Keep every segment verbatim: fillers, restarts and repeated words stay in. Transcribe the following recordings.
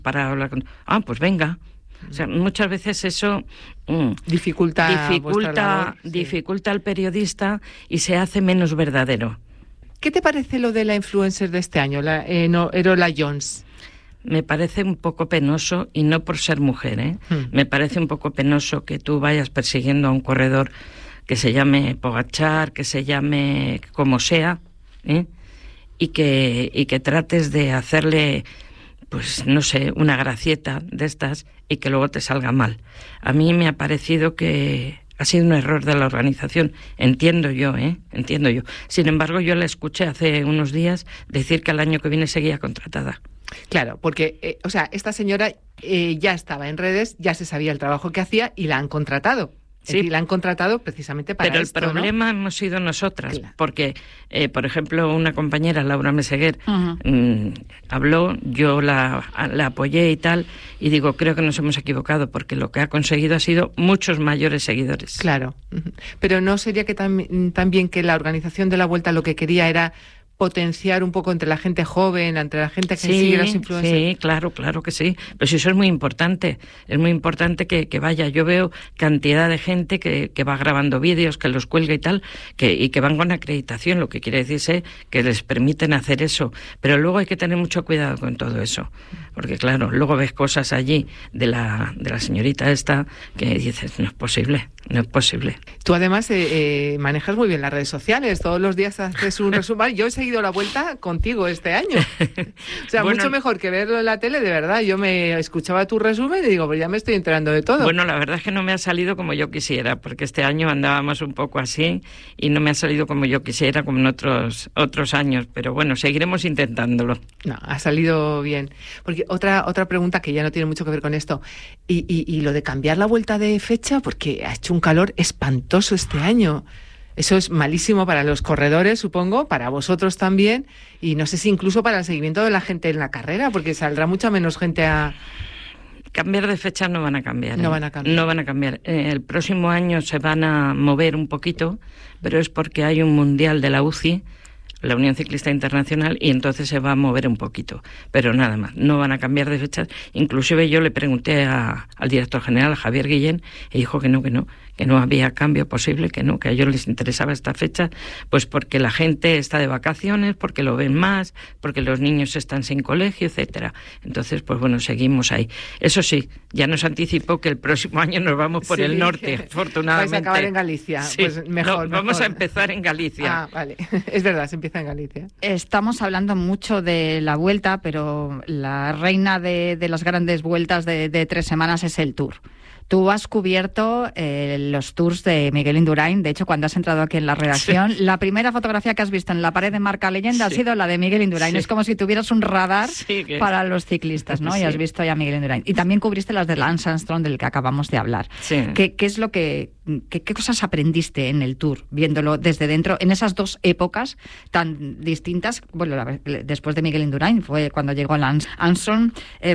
para hablar con... Ah, pues venga. O sea, muchas veces eso mm, dificulta dificulta, labor, sí. dificulta al periodista y se hace menos verdadero. ¿Qué te parece lo de la influencer de este año, la eh, no, Erola Jones? Me parece un poco penoso, y no por ser mujer, ¿eh? Hmm. Me parece un poco penoso que tú vayas persiguiendo a un corredor que se llame Pogačar, que se llame como sea, ¿eh? y que y que trates de hacerle, pues no sé, una gracieta de estas y que luego te salga mal. A mí me ha parecido que ha sido un error de la organización, entiendo yo, ¿eh? Entiendo yo. Sin embargo, yo la escuché hace unos días decir que el año que viene seguía contratada. Claro, porque, eh, o sea, esta señora eh, ya estaba en redes, ya se sabía el trabajo que hacía y la han contratado. Sí, y la han contratado precisamente para pero esto, el problema, ¿no?, hemos sido nosotras, claro. Porque, eh, por ejemplo, una compañera, Laura Meseguer, uh-huh. mmm, habló, yo la, la apoyé y tal, y digo, creo que nos hemos equivocado, porque lo que ha conseguido ha sido muchos mayores seguidores. Claro, uh-huh. Pero ¿no sería que tam- también que la organización de la Vuelta lo que quería era potenciar un poco entre la gente joven, entre la gente que sí, sigue los influencers? Sí, claro, claro que sí. Pero si eso es muy importante, es muy importante que, que vaya. Yo veo cantidad de gente que, que va grabando vídeos, que los cuelga y tal, que, y que van con acreditación, lo que quiere decirse que les permiten hacer eso. Pero luego hay que tener mucho cuidado con todo eso, porque claro, luego ves cosas allí de la, de la señorita esta que dices, no es posible, no es posible. Tú además eh, eh, manejas muy bien las redes sociales, todos los días haces un resumen. Yo he seguido la Vuelta contigo este año. O sea, bueno, mucho mejor que verlo en la tele, de verdad. Yo me escuchaba tu resumen y digo, pues ya me estoy enterando de todo. Bueno, la verdad es que no me ha salido como yo quisiera, porque este año andábamos un poco así y no me ha salido como yo quisiera, como en otros otros años. Pero bueno, seguiremos intentándolo. No, ha salido bien. Porque otra otra pregunta que ya no tiene mucho que ver con esto. Y, y, y lo de cambiar la vuelta de fecha, porque ha hecho un calor espantoso este año. Eso es malísimo para los corredores, supongo, para vosotros también, y no sé si incluso para el seguimiento de la gente en la carrera, porque saldrá mucha menos gente a... Cambiar de fecha no van a cambiar. No ¿eh? van a cambiar. No van a cambiar. Eh, el próximo año se van a mover un poquito, pero es porque hay un mundial de la U C I, la Unión Ciclista Internacional, y entonces se va a mover un poquito, pero nada más, no van a cambiar de fechas. Inclusive yo le pregunté a, al director general, a Javier Guillén, y dijo que no, que no, que no había cambio posible, que no, que a ellos les interesaba esta fecha, pues porque la gente está de vacaciones, porque lo ven más, porque los niños están sin colegio, etcétera. Entonces, pues bueno, seguimos ahí. Eso sí, ya nos anticipó que el próximo año nos vamos por sí, el norte, afortunadamente. Vais a acabar en Galicia, sí, pues mejor, no, vamos mejor. a empezar en Galicia. Ah, vale, es verdad, se empieza en Galicia. Estamos hablando mucho de la Vuelta, pero la reina de, de las grandes vueltas de, de tres semanas es el Tour. Tú has cubierto eh, los tours de Miguel Indurain. De hecho, cuando has entrado aquí en la redacción, sí. La primera fotografía que has visto en la pared de Marca Leyenda sí. ha sido la de Miguel Indurain. Sí. Es como si tuvieras un radar sí, que... para los ciclistas, ¿no? Sí. Y has visto ya a Miguel Indurain. Y también cubriste las de Lance Armstrong, del que acabamos de hablar. Sí. ¿Qué, qué es lo que, qué, qué cosas aprendiste en el Tour, viéndolo desde dentro, en esas dos épocas tan distintas? Bueno, la, después de Miguel Indurain fue cuando llegó Lance Armstrong. Eh,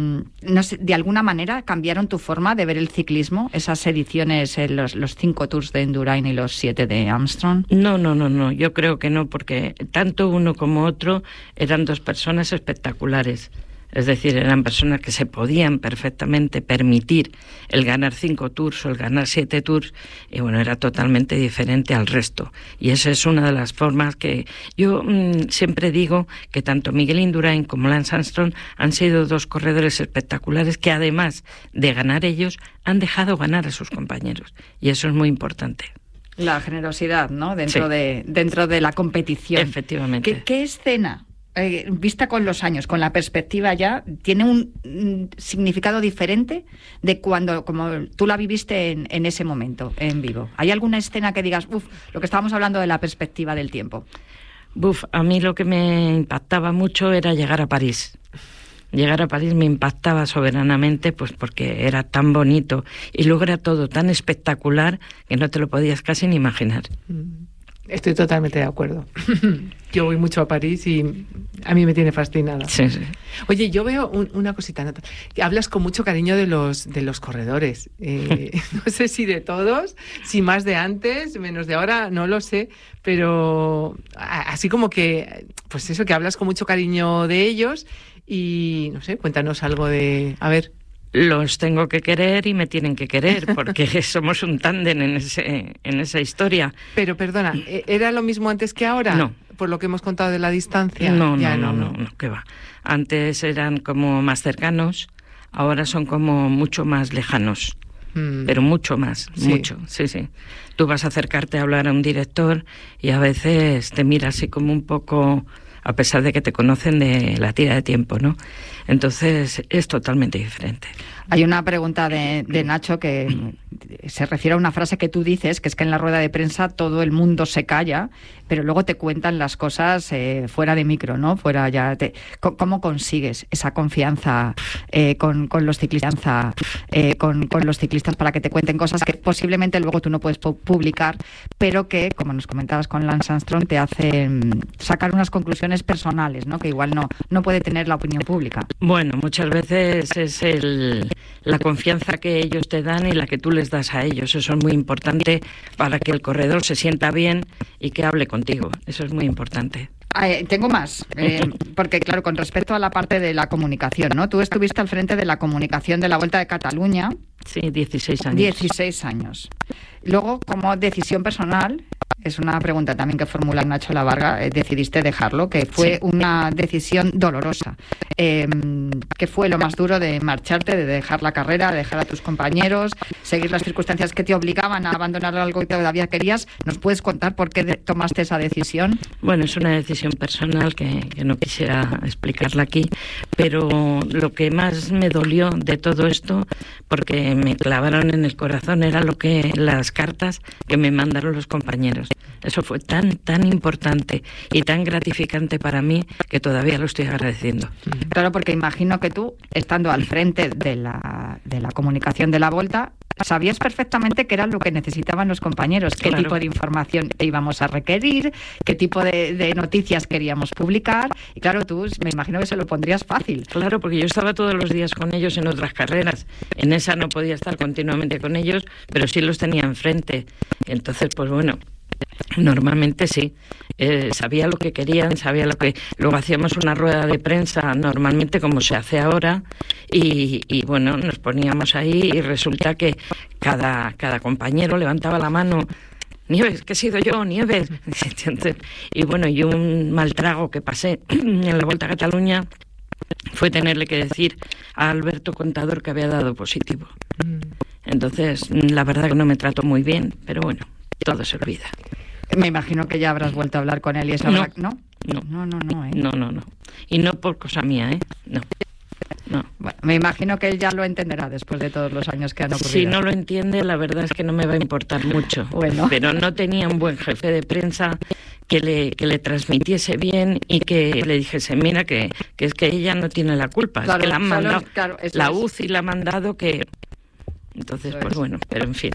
no sé, de alguna manera cambiaron tu forma de ver el ciclismo, esas ediciones, eh, los, los cinco tours de Indurain y los siete de Armstrong? No, no, no, no, yo creo que no, porque tanto uno como otro eran dos personas espectaculares. Es decir, eran personas que se podían perfectamente permitir el ganar cinco tours o el ganar siete tours, y bueno, era totalmente diferente al resto. Y esa es una de las formas que yo mmm, siempre digo, que tanto Miguel Indurain como Lance Armstrong han sido dos corredores espectaculares que, además de ganar ellos, han dejado ganar a sus compañeros. Y eso es muy importante. La generosidad, ¿no? Dentro, sí. de, dentro de la competición. Efectivamente. ¿Qué, qué escena? Eh, vista con los años, con la perspectiva ya, ¿tiene un, un significado diferente de cuando, como tú la viviste en, en ese momento, en vivo? ¿Hay alguna escena que digas, uff, lo que estábamos hablando de la perspectiva del tiempo? Buf, a mí lo que me impactaba mucho era llegar a París. Llegar a París me impactaba soberanamente, pues porque era tan bonito y luego era todo tan espectacular que no te lo podías casi ni imaginar. Estoy totalmente de acuerdo. Yo voy mucho a París y a mí me tiene fascinada. Sí, sí. Oye, yo veo un, una cosita. ¿No? Hablas con mucho cariño de los de los corredores. Eh, no sé si de todos, si más de antes, menos de ahora, no lo sé. Pero así como que, pues eso, que hablas con mucho cariño de ellos Y, no sé, cuéntanos algo de... A ver... Los tengo que querer y me tienen que querer, porque somos un tándem en ese, en esa historia. Pero, perdona, ¿era lo mismo antes que ahora? No. Por lo que hemos contado de la distancia. No, ya no, no, no, no, qué va. Antes eran como más cercanos, ahora son como mucho más lejanos. Mm. Pero mucho más, sí. mucho, sí, sí. Tú vas a acercarte a hablar a un director y a veces te mira así como un poco... a pesar de que te conocen de la tira de tiempo, ¿no? Entonces es totalmente diferente. Hay una pregunta de, de Nacho que se refiere a una frase que tú dices, que es que en la rueda de prensa todo el mundo se calla, pero luego te cuentan las cosas eh, fuera de micro, ¿no? Fuera ya. Te, ¿Cómo consigues esa confianza eh, con, con los ciclistas, eh, con, con los ciclistas para que te cuenten cosas que posiblemente luego tú no puedes publicar, pero que, como nos comentabas con Lance Armstrong, te hacen sacar unas conclusiones personales, ¿no? Que igual no, no puede tener la opinión pública? Bueno, muchas veces es el, la confianza que ellos te dan y la que tú les das a ellos. Eso es muy importante para que el corredor se sienta bien y que hable contigo. Eso es muy importante. Eh, tengo más, eh, porque claro, con respecto a la parte de la comunicación, ¿no? Tú estuviste al frente de la comunicación de la Vuelta de Cataluña. Sí, dieciséis años. dieciséis años. Luego, como decisión personal, es una pregunta también que formula Nacho Lavarga, eh, decidiste dejarlo, que fue sí. una decisión dolorosa. Eh, ¿Qué fue lo más duro de marcharte, de dejar la carrera, de dejar a tus compañeros, seguir las circunstancias que te obligaban a abandonar algo que todavía querías? ¿Nos puedes contar por qué de- tomaste esa decisión? Bueno, es una decisión personal que, que no quisiera explicarla aquí, pero lo que más me dolió de todo esto, porque me clavaron en el corazón, era lo que las cartas que me mandaron los compañeros. Eso fue tan, tan importante y tan gratificante para mí que todavía lo estoy agradeciendo. Claro, porque imagino que tú, estando al frente de la, de la comunicación de la Volta, sabías perfectamente qué era lo que necesitaban los compañeros, qué claro. tipo de información te íbamos a requerir, qué tipo de, de noticias queríamos publicar. Y claro, tú me imagino que se lo pondrías fácil. Claro, porque yo estaba todos los días con ellos en otras carreras. En esa no podía estar continuamente con ellos, pero sí los tenía enfrente. Entonces, pues bueno... Normalmente sí, eh, sabía lo que querían, sabía lo que... Luego hacíamos una rueda de prensa normalmente como se hace ahora y, y bueno, nos poníamos ahí y resulta que cada, cada compañero levantaba la mano. Nieves, que he sido yo, Nieves. Y bueno, y un mal trago que pasé en la Volta a Cataluña fue tenerle que decir a Alberto Contador que había dado positivo. Entonces, la verdad que no me trató muy bien, pero bueno, todo se olvida. Me imagino que ya habrás vuelto a hablar con él y esa no, verdad, ¿no? No, no, no, no, ¿eh? no, no, no. Y no por cosa mía, ¿eh? No. No. Bueno, me imagino que él ya lo entenderá después de todos los años que han ocurrido. Si no lo entiende, la verdad es que no me va a importar mucho. Bueno. Pero no tenía un buen jefe de prensa que le, que le transmitiese bien y que le dijese, mira, que, que es que ella no tiene la culpa, claro, es que la han mandado, es, claro, la es. U C I la ha mandado que... Entonces, eso pues es. Bueno, pero en fin...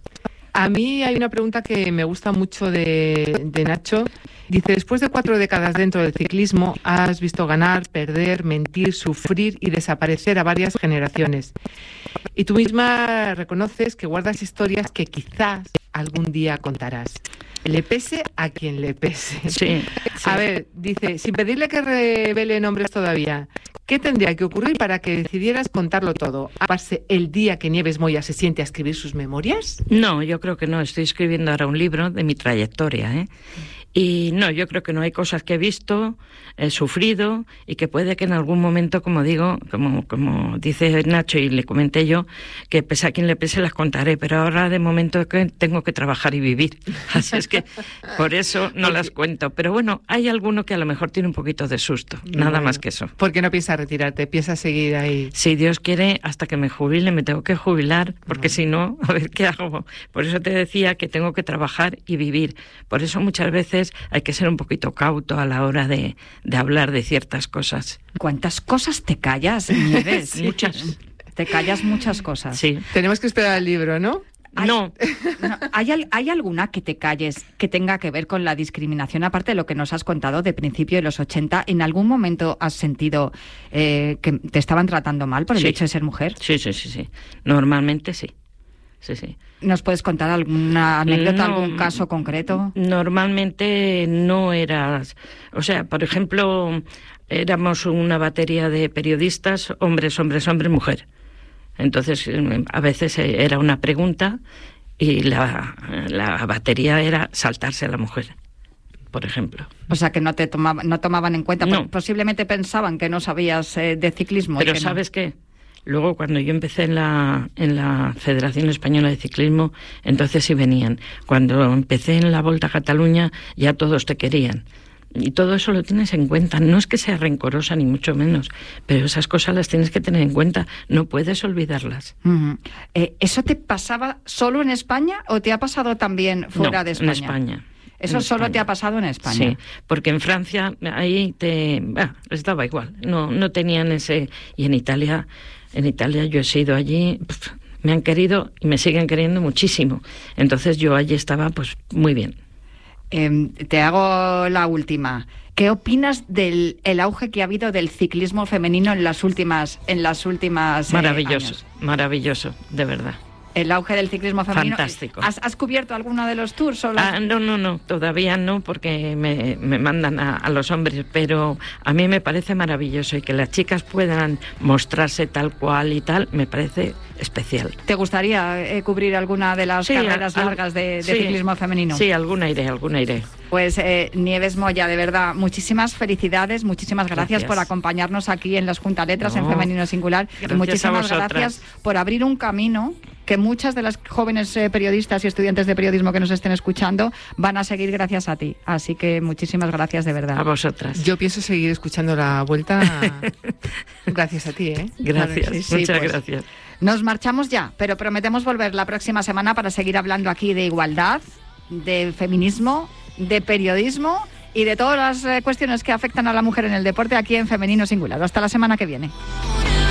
A mí hay una pregunta que me gusta mucho de, de Nacho. Dice, después de cuatro décadas dentro del ciclismo, has visto ganar, perder, mentir, sufrir y desaparecer a varias generaciones. Y tú misma reconoces que guardas historias que quizás algún día contarás. Le pese a quien le pese. Sí, sí. A ver, dice, sin pedirle que revele nombres todavía, ¿qué tendría que ocurrir para que decidieras contarlo todo? ¿Aparse el día que Nieves Moya se siente a escribir sus memorias? No, yo creo que no. Estoy escribiendo ahora un libro de mi trayectoria, ¿eh? Y no, yo creo que no hay cosas que he visto, he sufrido y que puede que en algún momento, como digo, como, como dice Nacho y le comenté yo, que pese a quien le pese las contaré, pero ahora de momento que tengo que trabajar y vivir. Así es que por eso no las cuento. Pero bueno, hay alguno que a lo mejor tiene un poquito de susto, nada bueno, más que eso. ¿Por qué no piensas retirarte? ¿Piensas seguir ahí? Si Dios quiere, hasta que me jubile me tengo que jubilar, porque no. Si no, a ver qué hago. Por eso te decía que tengo que trabajar y vivir. Por eso muchas veces hay que ser un poquito cauto a la hora de, de hablar de ciertas cosas. ¿Cuántas cosas te callas, Nieves? Sí. Muchas. Te callas muchas cosas. Sí. Tenemos que esperar el libro, ¿no? ¿Hay, no. no ¿hay, ¿Hay alguna que te calles que tenga que ver con la discriminación? Aparte de lo que nos has contado de principio de los ochenta, ¿en algún momento has sentido eh, que te estaban tratando mal por el sí. hecho de ser mujer? Sí, sí, sí, sí. Normalmente sí. sí, sí. ¿Nos puedes contar alguna anécdota, No, algún caso concreto? Normalmente no era... O sea, por ejemplo, éramos una batería de periodistas, hombres, hombres, hombres, mujer. Entonces, a veces era una pregunta y la, la batería era saltarse a la mujer, por ejemplo. O sea, que no te tomaba, no tomaban en cuenta, No. posiblemente pensaban que no sabías eh, de ciclismo. Pero y que ¿sabes no. qué? Luego, cuando yo empecé en la, en la Federación Española de Ciclismo, entonces sí venían. Cuando empecé en la Volta a Cataluña, ya todos te querían. Y todo eso lo tienes en cuenta. No es que sea rencorosa, ni mucho menos, pero esas cosas las tienes que tener en cuenta. No puedes olvidarlas. Uh-huh. eh, ¿Eso te pasaba solo en España o te ha pasado también fuera No, de España? en España. Eso en solo España. te ha pasado en España. Sí, porque en Francia ahí te... Bah, les daba igual. No, no tenían ese... Y en Italia... En Italia yo he sido allí, pf, me han querido y me siguen queriendo muchísimo. Entonces yo allí estaba pues muy bien. Eh, te hago la última. ¿Qué opinas del el auge que ha habido del ciclismo femenino en las últimas en las últimas eh, Maravilloso, años? maravilloso, de verdad. El auge del ciclismo femenino. Fantástico. ¿Has, has cubierto alguno de los tours? O las... Ah, no, no, no, todavía no, porque me, me mandan a, a los hombres, pero a mí me parece maravilloso y que las chicas puedan mostrarse tal cual y tal, me parece especial. ¿Te gustaría eh, cubrir alguna de las Sí, carreras al- largas de, de sí, ciclismo femenino? Sí, alguna iré, alguna iré. Pues eh, Nieves Moya, de verdad, muchísimas felicidades, muchísimas gracias, Gracias. por acompañarnos aquí en las Junta Letras No, en Femenino Singular. gracias Y muchísimas a vosotras. gracias por abrir un camino que muchas de las jóvenes eh, periodistas y estudiantes de periodismo que nos estén escuchando van a seguir gracias a ti. Así que muchísimas gracias de verdad. A vosotras. Yo pienso seguir escuchando la vuelta gracias a ti, ¿eh? Gracias, Sí, sí, muchas pues. gracias. Nos marchamos ya, pero prometemos volver la próxima semana para seguir hablando aquí de igualdad, de feminismo, de periodismo y de todas las eh, cuestiones que afectan a la mujer en el deporte aquí en Femenino Singular. Hasta la semana que viene.